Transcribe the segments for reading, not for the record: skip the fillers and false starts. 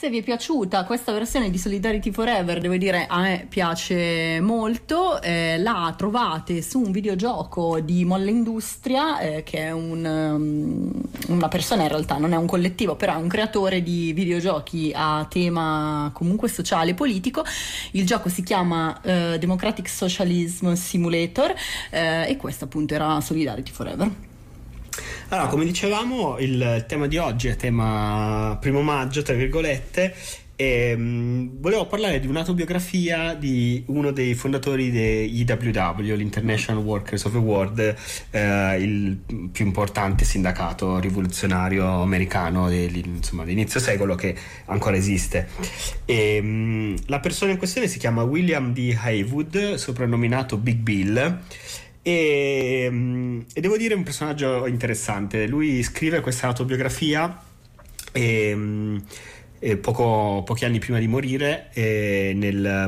Se vi è piaciuta questa versione di Solidarity Forever, devo dire a me piace molto. La trovate su un videogioco di Molle Industria, che è una persona, in realtà non è un collettivo, però è un creatore di videogiochi a tema comunque sociale e politico. Il gioco si chiama Democratic Socialism Simulator, e questo appunto era Solidarity Forever. Allora, come dicevamo, il tema di oggi è tema 1 maggio, tra virgolette, e volevo parlare di un'autobiografia di uno dei fondatori dell'IWW, l'International Workers of the World, il più importante sindacato rivoluzionario americano dell'inizio secolo, che ancora esiste. E la persona in questione si chiama William D. Haywood, soprannominato Big Bill. E devo dire, è un personaggio interessante. Lui scrive questa autobiografia pochi anni prima di morire, nel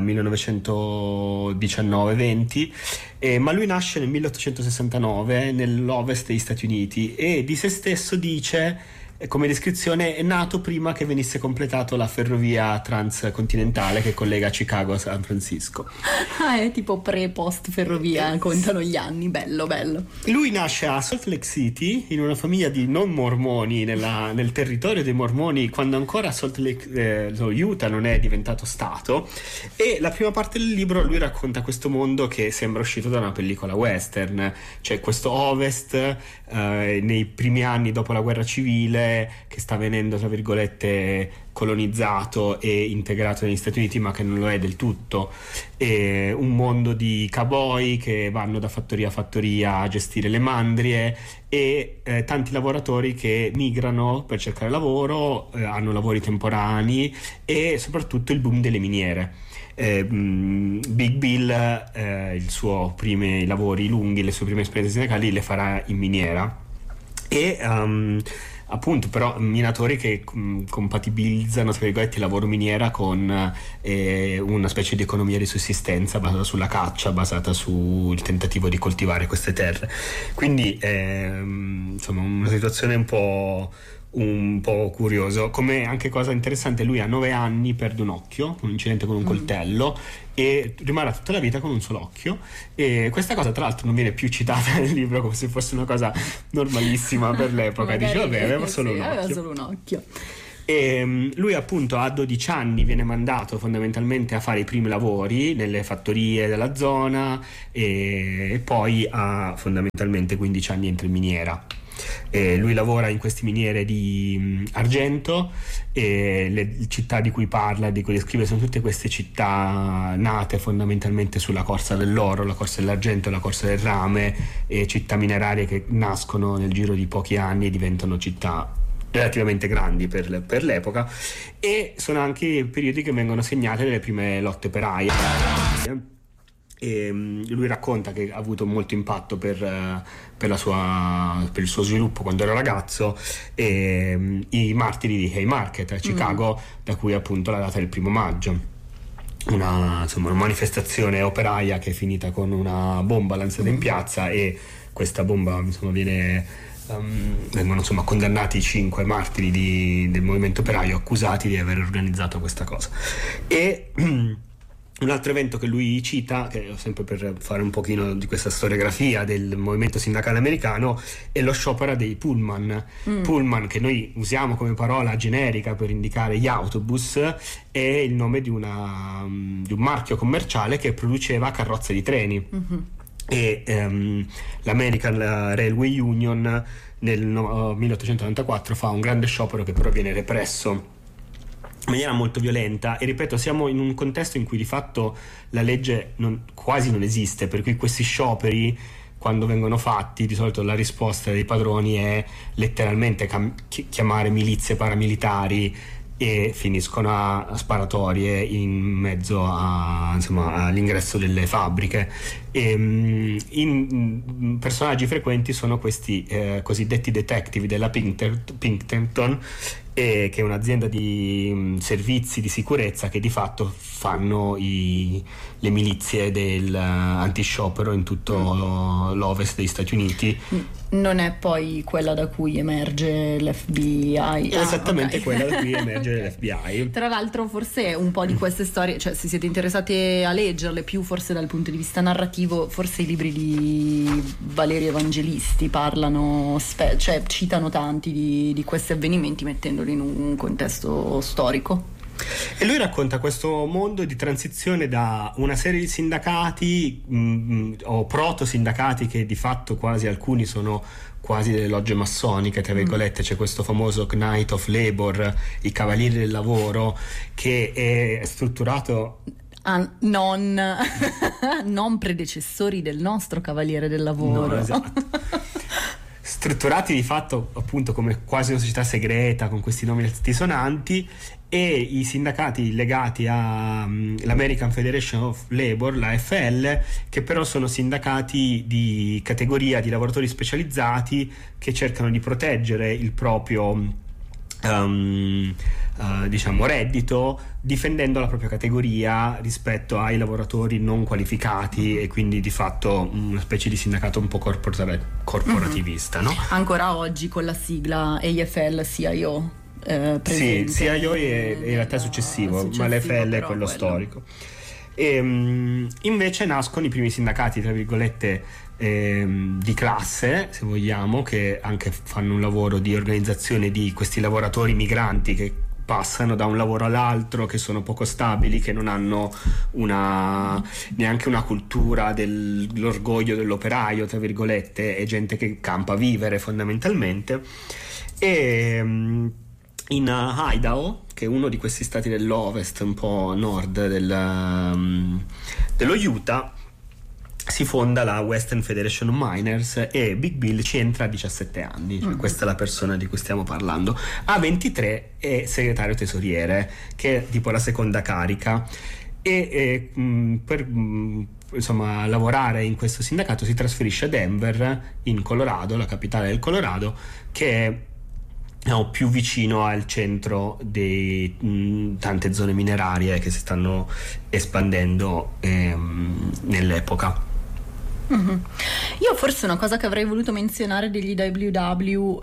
1919-20, ma lui nasce nel 1869 nell'ovest degli Stati Uniti, e di se stesso dice, come descrizione, è nato prima che venisse completato la ferrovia transcontinentale che collega Chicago a San Francisco. È tipo pre-post ferrovia, contano gli anni, bello. Lui nasce a Salt Lake City in una famiglia di non mormoni, nel territorio dei mormoni, quando ancora Salt Lake, Utah non è diventato stato, e la prima parte del libro lui racconta questo mondo che sembra uscito da una pellicola western, cioè questo ovest nei primi anni dopo la guerra civile, che sta venendo, tra virgolette, colonizzato e integrato negli Stati Uniti, ma che non lo è del tutto. E un mondo di cowboy che vanno da fattoria a fattoria a gestire le mandrie, e tanti lavoratori che migrano per cercare lavoro, hanno lavori temporanei, e soprattutto il boom delle miniere. Big Bill i suoi lavori lunghi, le sue prime esperienze sindacali le farà in miniera, e appunto però minatori che compatibilizzano, tra virgolette, il lavoro miniera con una specie di economia di sussistenza basata sulla caccia, basata sul tentativo di coltivare queste terre. Quindi insomma, una situazione un po' curioso. Come anche cosa interessante, lui a 9 anni perde un occhio, un incidente con un coltello, e rimarrà tutta la vita con un solo occhio, e questa cosa tra l'altro non viene più citata nel libro, come se fosse una cosa normalissima per l'epoca. Dice vabbè, aveva solo un occhio. E lui appunto a 12 anni viene mandato fondamentalmente a fare i primi lavori nelle fattorie della zona, e poi a fondamentalmente 15 anni entra in miniera. Lui lavora in queste miniere di argento, e le città di cui parla, di cui descrive, sono tutte queste città nate fondamentalmente sulla corsa dell'oro, la corsa dell'argento, la corsa del rame, e città minerarie che nascono nel giro di pochi anni e diventano città relativamente grandi per l'epoca, e sono anche periodi che vengono segnati dalle prime lotte operaie. E lui racconta che ha avuto molto impatto per il suo sviluppo quando era ragazzo, i martiri di Haymarket a Chicago, da cui appunto la data del 1 maggio, una manifestazione operaia che è finita con una bomba lanciata in piazza, e questa bomba vengono condannati 5 martiri del movimento operaio, accusati di aver organizzato questa cosa. E un altro evento che lui cita, che sempre per fare un pochino di questa storiografia del movimento sindacale americano, è lo sciopero dei pullman. Pullman, che noi usiamo come parola generica per indicare gli autobus, è il nome di un marchio commerciale che produceva carrozze di treni. E l'American Railway Union nel 1894 fa un grande sciopero che però viene represso in maniera molto violenta, e ripeto, siamo in un contesto in cui di fatto la legge quasi non esiste, per cui questi scioperi, quando vengono fatti, di solito la risposta dei padroni è letteralmente chiamare milizie paramilitari, e finiscono a sparatorie in mezzo all'ingresso delle fabbriche. Personaggi frequenti sono questi cosiddetti detective della Pinkerton, che è un'azienda di servizi di sicurezza che di fatto fanno le milizie del antisciopero in tutto l'ovest degli Stati Uniti. Non è poi quella da cui emerge l'FBI? Esattamente, okay. Quella da cui emerge Okay. l'FBI. Tra l'altro forse un po' di queste storie, cioè se siete interessati a leggerle più forse dal punto di vista narrativo, forse i libri di Valerio Evangelisti parlano, cioè citano tanti di questi avvenimenti mettendoli in un contesto storico. E lui racconta questo mondo di transizione da una serie di sindacati o proto-sindacati che di fatto quasi alcuni sono quasi delle logge massoniche, tra virgolette. C'è questo famoso Knight of Labor, i Cavalieri del Lavoro, che è strutturato... non predecessori del nostro Cavaliere del Lavoro. No, esatto. Strutturati di fatto appunto come quasi una società segreta con questi nomi altisonanti, e i sindacati legati all'American Federation of Labor, la AFL, che però sono sindacati di categoria di lavoratori specializzati che cercano di proteggere il proprio diciamo reddito, difendendo la propria categoria rispetto ai lavoratori non qualificati, e quindi di fatto una specie di sindacato un po' corporativista, no? Ancora oggi con la sigla AFL-CIO. Sì, CIO è in realtà successivo, ma l'FL è quello storico. E, invece nascono i primi sindacati, tra virgolette, di classe, se vogliamo, che anche fanno un lavoro di organizzazione di questi lavoratori migranti che passano da un lavoro all'altro, che sono poco stabili, che non hanno neanche una cultura dell'orgoglio dell'operaio, tra virgolette, è gente che campa a vivere fondamentalmente. E in Idaho, che è uno di questi stati dell'ovest, un po' a nord dello Utah, si fonda la Western Federation of Miners, e Big Bill ci entra a 17 anni, cioè questa è la persona di cui stiamo parlando. A 23 è segretario tesoriere, che è tipo la seconda carica, e per insomma lavorare in questo sindacato si trasferisce a Denver, in Colorado, la capitale del Colorado, che è più vicino al centro di tante zone minerarie che si stanno espandendo nell'epoca. Io forse una cosa che avrei voluto menzionare degli IWW,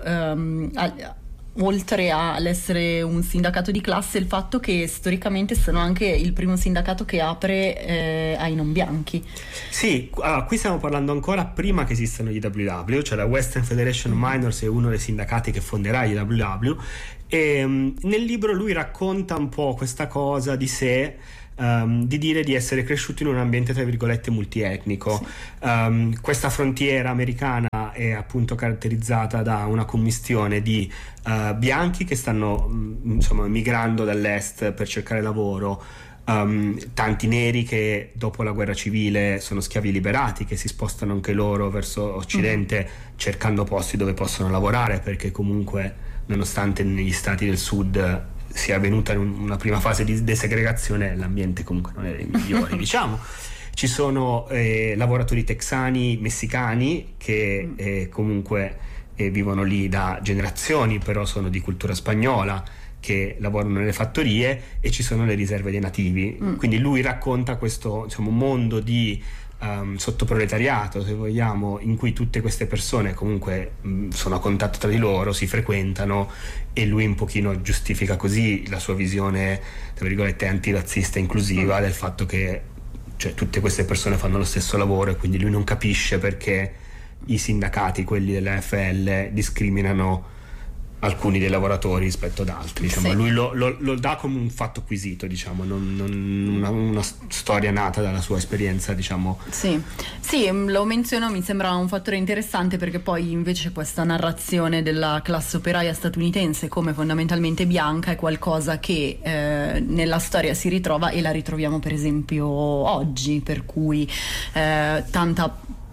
oltre all'essere un sindacato di classe, è il fatto che storicamente sono anche il primo sindacato che apre ai non bianchi. Sì, qui stiamo parlando ancora prima che esistano gli IWW, cioè la Western Federation of Miners è uno dei sindacati che fonderà gli IWW, e nel libro lui racconta un po' questa cosa di sé, di dire di essere cresciuto in un ambiente tra virgolette multietnico. Sì. Questa frontiera americana è appunto caratterizzata da una commistione di bianchi che stanno insomma migrando dall'est per cercare lavoro, tanti neri che dopo la guerra civile sono schiavi liberati, che si spostano anche loro verso occidente cercando posti dove possono lavorare, perché comunque nonostante negli stati del sud sia avvenuta una prima fase di desegregazione, l'ambiente comunque non è dei migliori, diciamo. Ci sono lavoratori texani, messicani, che comunque vivono lì da generazioni, però sono di cultura spagnola, che lavorano nelle fattorie, e ci sono le riserve dei nativi. Quindi lui racconta questo, diciamo, mondo di sottoproletariato, se vogliamo, in cui tutte queste persone comunque sono a contatto tra di loro, si frequentano, e lui un pochino giustifica così la sua visione, tra virgolette, antirazzista inclusiva, del fatto che cioè, tutte queste persone fanno lo stesso lavoro, e quindi lui non capisce perché i sindacati, quelli dell'AFL, discriminano alcuni dei lavoratori rispetto ad altri, diciamo. Sì. Lui lo dà come un fatto acquisito, diciamo, non una storia nata dalla sua esperienza, diciamo. Sì, lo menziono, mi sembra un fattore interessante, perché poi invece questa narrazione della classe operaia statunitense come fondamentalmente bianca è qualcosa che nella storia si ritrova, e la ritroviamo per esempio oggi, per cui tanta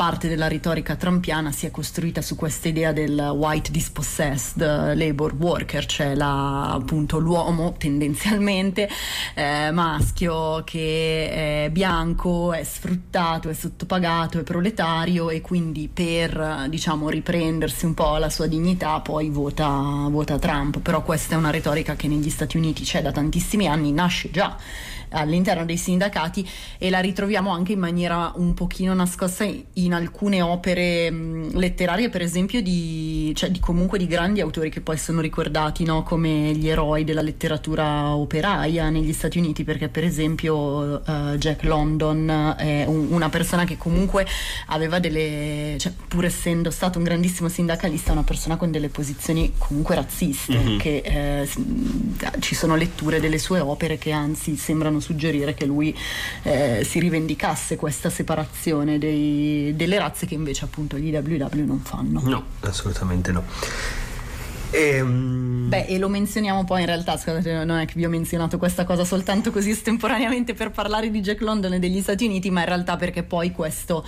parte della retorica trumpiana si è costruita su questa idea del white dispossessed labor worker, cioè appunto l'uomo tendenzialmente maschio che è bianco, è sfruttato, è sottopagato, è proletario, e quindi per, diciamo, riprendersi un po' la sua dignità poi vota Trump. Però questa è una retorica che negli Stati Uniti c'è da tantissimi anni, nasce già all'interno dei sindacati e la ritroviamo anche in maniera un pochino nascosta in alcune opere letterarie, per esempio comunque di grandi autori che poi sono ricordati, no, come gli eroi della letteratura operaia negli Stati Uniti, perché per esempio Jack London è una persona che comunque aveva pur essendo stato un grandissimo sindacalista, una persona con delle posizioni comunque razziste, che ci sono letture delle sue opere che anzi sembrano suggerire che lui si rivendicasse questa separazione delle razze, che invece appunto gli IWW non fanno. No, assolutamente no. E lo menzioniamo poi, in realtà, scusate, non è che vi ho menzionato questa cosa soltanto così estemporaneamente per parlare di Jack London e degli Stati Uniti, ma in realtà perché poi questo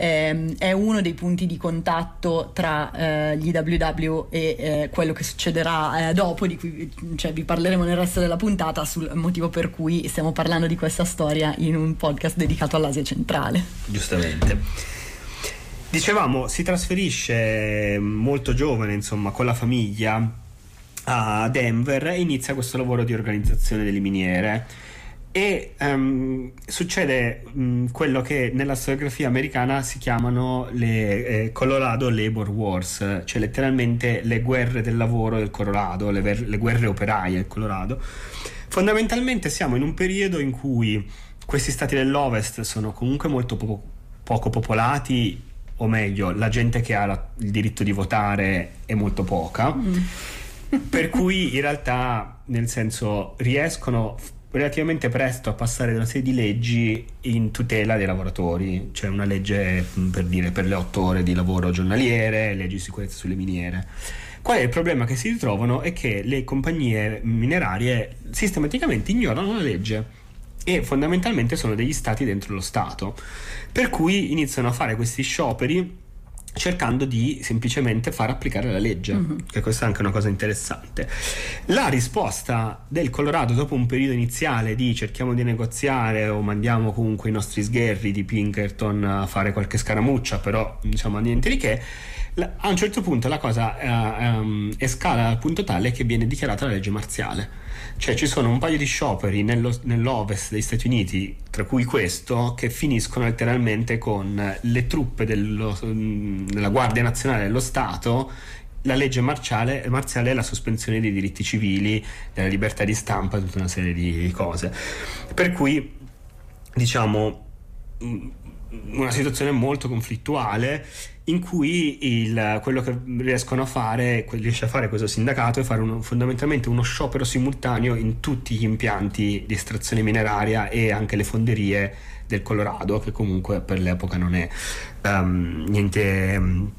è uno dei punti di contatto tra gli IWW e quello che succederà dopo, di cui vi parleremo nel resto della puntata, sul motivo per cui stiamo parlando di questa storia in un podcast dedicato all'Asia centrale. Giustamente. Dicevamo, si trasferisce molto giovane, insomma, con la famiglia a Denver e inizia questo lavoro di organizzazione delle miniere. E succede quello che nella storiografia americana si chiamano le Colorado Labor Wars, cioè letteralmente le guerre del lavoro del Colorado, le guerre operaie del Colorado. Fondamentalmente siamo in un periodo in cui questi stati dell'Ovest sono comunque molto poco popolati, o meglio, la gente che ha il diritto di votare è molto poca, per cui in realtà, nel senso, riescono relativamente presto a passare una serie di leggi in tutela dei lavoratori. C'è una legge, per le 8 ore di lavoro giornaliere, leggi di sicurezza sulle miniere. Qual è il problema che si ritrovano? È che le compagnie minerarie sistematicamente ignorano la legge e fondamentalmente sono degli stati dentro lo Stato, per cui iniziano a fare questi scioperi cercando di semplicemente far applicare la legge, che questa è anche una cosa interessante. La risposta del Colorado, dopo un periodo iniziale di cerchiamo di negoziare o mandiamo comunque i nostri sgherri di Pinkerton a fare qualche scaramuccia, però diciamo niente di che, a un certo punto la cosa escala al punto tale che viene dichiarata la legge marziale. Cioè ci sono un paio di scioperi nell'ovest degli Stati Uniti, tra cui questo, che finiscono letteralmente con le truppe della Guardia Nazionale dello Stato, la legge marziale e la sospensione dei diritti civili, della libertà di stampa, tutta una serie di cose. Per cui, diciamo, una situazione molto conflittuale, in cui quello che riesce a fare questo sindacato è fare fondamentalmente uno sciopero simultaneo in tutti gli impianti di estrazione mineraria e anche le fonderie del Colorado, che comunque per l'epoca non è niente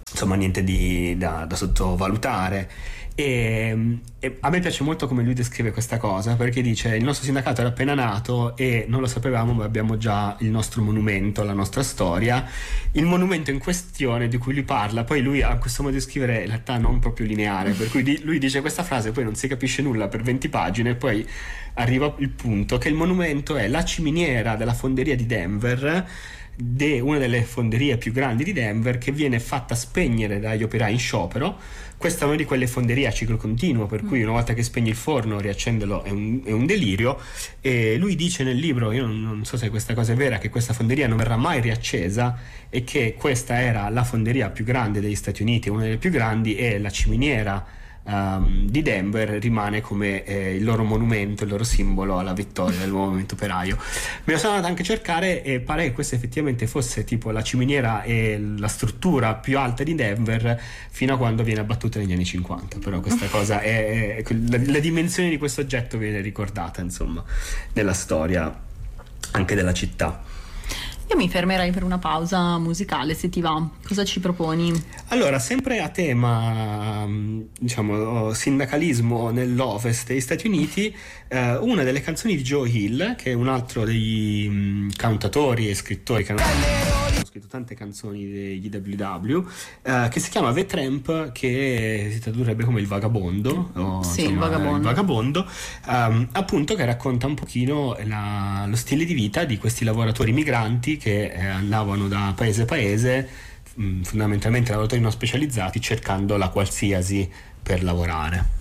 da sottovalutare. E a me piace molto come lui descrive questa cosa, perché dice: il nostro sindacato era appena nato e non lo sapevamo, ma abbiamo già il nostro monumento alla nostra storia. Il monumento in questione di cui lui parla, poi lui ha questo modo di scrivere in realtà non proprio lineare, per cui lui dice questa frase, poi non si capisce nulla per 20 pagine, e poi arriva il punto che il monumento è la ciminiera della fonderia di Denver, una delle fonderie più grandi di Denver, che viene fatta spegnere dagli operai in sciopero. Questa è una di quelle fonderie a ciclo continuo, per cui una volta che spegni il forno, riaccenderlo è un delirio. E lui dice nel libro, io non so se questa cosa è vera, che questa fonderia non verrà mai riaccesa e che questa era la fonderia più grande degli Stati Uniti, una delle più grandi, e la ciminiera di Denver rimane come il loro monumento, il loro simbolo alla vittoria del movimento operaio. Me lo sono andato anche a cercare e pare che questa effettivamente fosse tipo la ciminiera e la struttura più alta di Denver fino a quando viene abbattuta negli anni 50. Però questa cosa la dimensione di questo oggetto viene ricordata, insomma, nella storia anche della città. Io mi fermerei per una pausa musicale, se ti va. Cosa ci proponi? Allora, sempre a tema, diciamo, sindacalismo nell'Ovest degli Stati Uniti, una delle canzoni di Joe Hill, che è un altro dei cantatori e scrittori che Ho scritto tante canzoni degli WW, che si chiama The Tramp, che si tradurrebbe come il vagabondo, o, Sì, insomma, il vagabondo. appunto, che racconta un pochino lo stile di vita di questi lavoratori migranti che andavano da paese a paese, fondamentalmente lavoratori non specializzati, cercando la qualsiasi per lavorare.